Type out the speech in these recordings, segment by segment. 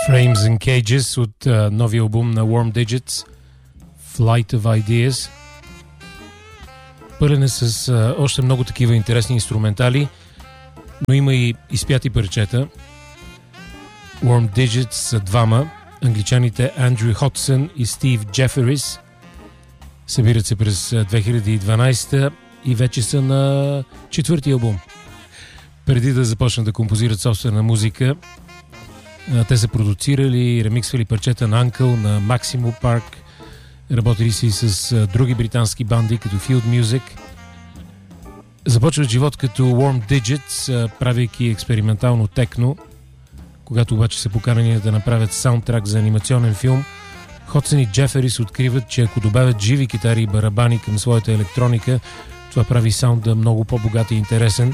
Frames and Cages от новия албум на Warm Digits, Flight of Ideas. Пълен е с още много такива интересни инструментали, но има и изпяти парчета. Warm Digits са двама, англичаните Андрю Хотсън и Стив Джеферис. Събират се през 2012 и вече са на четвърти албум. Преди да започнат да композират собствена музика, те са продуцирали и ремиксвали парчета на Uncle, на Maximo Park, работили си с други британски банди като Field Music. Започват живот като Warm Digits, правейки експериментално техно. Когато обаче са поканени да направят саундтрак за анимационен филм, Хотсън и Джеферис откриват, че ако добавят живи китари и барабани към своята електроника, това прави саунда много по-богат и интересен.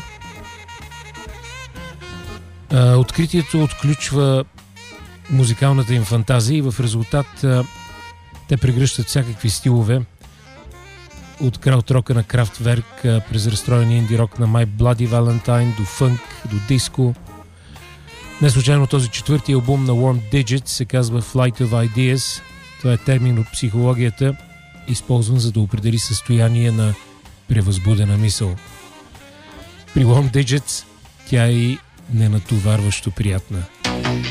Откритието отключва музикалната им фантазия и в резултат те прегръщат всякакви стилове от краудрока на Kraftwerk през разстроения инди рок на My Bloody Valentine до фънк, до диско. Не случайно този четвърти албум на Warm Digits се казва Flight of Ideas. Това е термин от психологията, използван за да определи състояние на превъзбудена мисъл. При Warm Digits тя е и ненатоварващо приятна.